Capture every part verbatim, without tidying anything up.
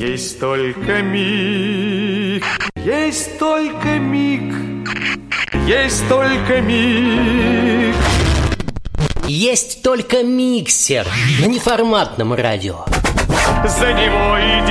Есть только миг, есть только миг, есть только миг. Есть только миксер на неформатном радио. За него и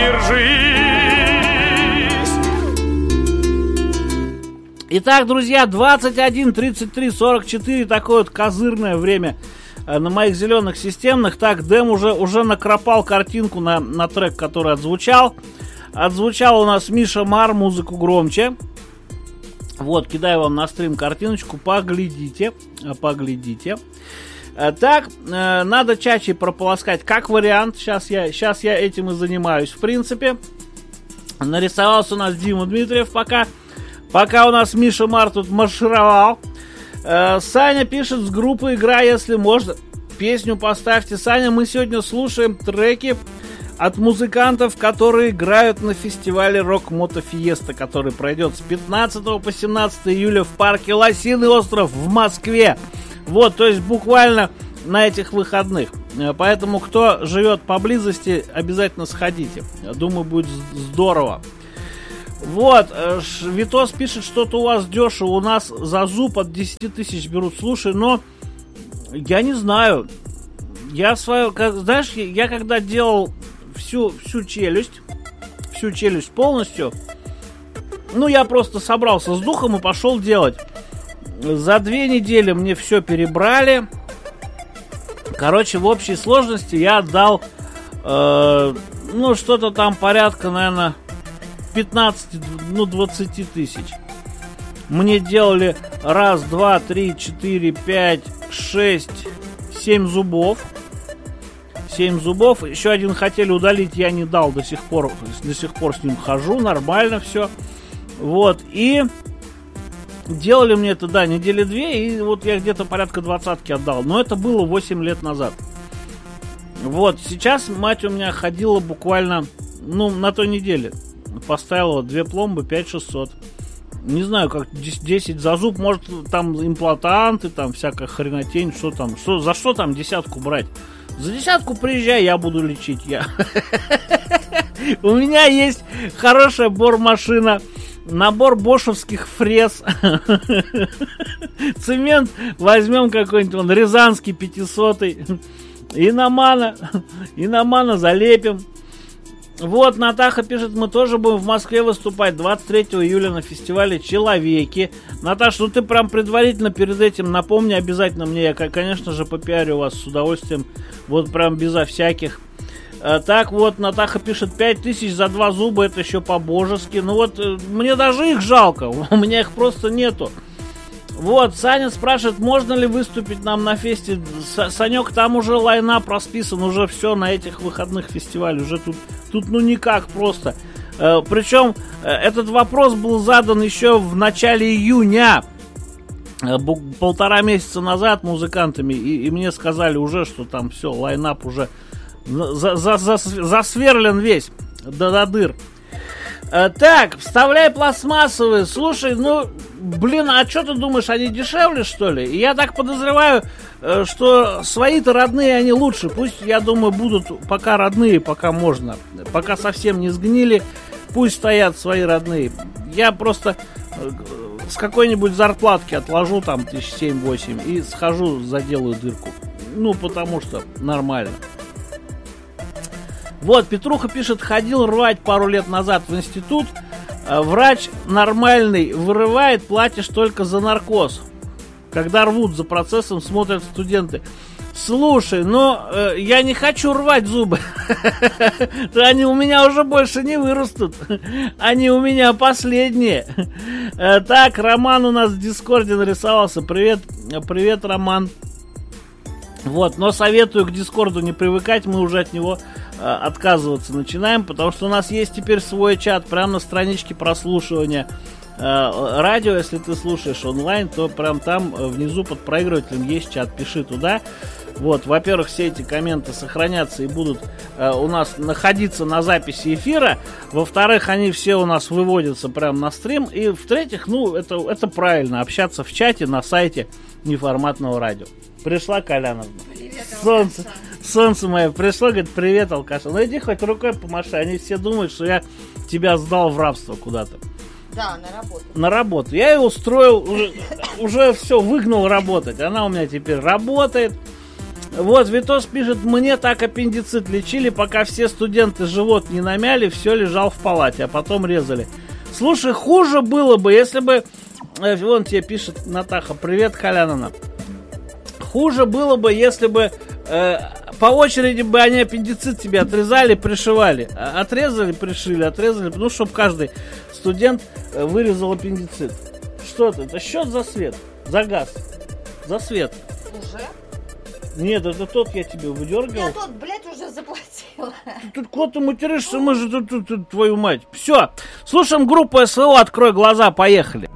держись. Итак, друзья, двадцать один тридцать три сорок четыре, такое вот козырное время на моих зеленых системных. Так, Дэм уже, уже накропал картинку на, на трек, который отзвучал. Отзвучал у нас Миша Мар, музыку громче. Вот, кидаю вам на стрим картиночку, поглядите, поглядите. Так, надо чаще прополоскать, как вариант. Сейчас я, сейчас я этим и занимаюсь, в принципе. Нарисовался у нас Дима Дмитриев пока. Пока у нас Миша Мар тут маршировал. Саня пишет с группы «Игра, если можно». Песню поставьте. Саня, мы сегодня слушаем треки от музыкантов, которые играют на фестивале Рок Мото Фиеста, который пройдет с пятнадцатого по семнадцатое июля в парке Лосиный остров в Москве. Вот, то есть буквально на этих выходных. Поэтому, кто живет поблизости, обязательно сходите. Думаю, будет здорово. Вот, Витос пишет, что-то у вас дешево. У нас за зуб от десяти тысяч берут. Слушай, но я не знаю. Я свою, как, знаешь, я когда делал всю, всю челюсть, всю челюсть полностью, ну, я просто собрался с духом и пошел делать. За две недели мне все перебрали. Короче, в общей сложности я отдал, э, ну, что-то там порядка, наверное, пятнадцать, ну, двадцать тысяч. Мне делали раз, два, три, четыре, пять, шесть, семь зубов. семь зубов. Еще один хотели удалить, я не дал, до сих пор, до сих пор с ним хожу, нормально все. Вот, и делали мне это, да, недели две, и вот я где-то порядка двадцатки отдал. Но это было восемь лет назад. Вот, сейчас мать у меня ходила буквально, ну, на той неделе. Поставила две пломбы, пять шестьсот. Не знаю, как десять за зуб, может, там имплантанты, там всякая хренотень, что там, что, за что там десятку брать? За десятку приезжай, я буду лечить, я. У меня есть хорошая бормашина. Набор бошевских фрез. Цемент возьмем какой-нибудь, он рязанский пятисотый. Иномана. Иномана залепим. Вот, Натаха пишет, мы тоже будем в Москве выступать двадцать третьего июля на фестивале «Человеки». Наташа, ну ты прям предварительно перед этим напомни обязательно мне. Я, конечно же, попиарю вас с удовольствием. Вот прям безо всяких. Так вот, Натаха пишет, пять тысяч за два зуба, это еще по-божески. Ну вот, мне даже их жалко, у меня их просто нету. Вот, Саня спрашивает, можно ли выступить нам на фесте. Санек, там уже лайнап расписан, уже все на этих выходных фестивалей. Уже тут, тут ну никак просто. Причем этот вопрос был задан еще в начале июня. Полтора месяца назад музыкантами. И, и мне сказали уже, что там все, лайнап уже За, за, за, засверлен весь до, до дыр. а, Так, вставляй пластмассовые. Слушай, ну, блин, а что ты думаешь, они дешевле, что ли? Я так подозреваю, что свои-то родные, они лучше. Пусть, я думаю, будут пока родные, пока можно. Пока совсем не сгнили, пусть стоят свои родные. Я просто с какой-нибудь зарплатки отложу там тысяч семь-восемь и схожу, заделаю дырку. Ну, потому что нормально. Вот, Петруха пишет, ходил рвать пару лет назад в институт. Врач нормальный вырывает, платишь только за наркоз. Когда рвут за процессом, смотрят студенты. Слушай, ну, э, я не хочу рвать зубы. Они у меня уже больше не вырастут. Они у меня последние. Так, Роман у нас в Дискорде нарисовался. Привет, привет, Роман. Вот, но советую к Дискорду не привыкать, мы уже от него э, отказываться начинаем, потому что у нас есть теперь свой чат прямо на страничке прослушивания э, радио. Если ты слушаешь онлайн, то прям там э, внизу под проигрывателем есть чат, пиши туда. Вот, во-первых, все эти комменты сохранятся и будут э, у нас находиться на записи эфира. Во-вторых, они все у нас выводятся прямо на стрим. И в-третьих, ну, это, это правильно, общаться в чате на сайте неформатного радио. Пришла Коляновна. Привет, Солнце, Солнце мое пришло, говорит, привет, алкаш. Ну иди хоть рукой помаши, они все думают, что я тебя сдал в рабство куда-то. Да, на работу. На работу. Я ее устроил, уже, уже все, выгнал работать. Она у меня теперь работает. Вот, Витос пишет, мне так аппендицит лечили, пока все студенты живот не намяли, все лежал в палате, а потом резали. Слушай, хуже было бы, если бы... Э, вон тебе пишет Натаха, привет, Халянина. Хуже было бы, если бы э, по очереди бы они аппендицит тебе отрезали, пришивали. Отрезали, пришили, отрезали, ну, чтобы каждый студент э, вырезал аппендицит. Что это? Это счет за свет, за газ, за свет. Уже? Нет, это тот я тебе выдергивал. Я тот, блядь, уже заплатила. Ты тут куда ты материшься, мы же тут, тут, тут твою мать. Все, слушаем группу СВО, открой глаза, поехали.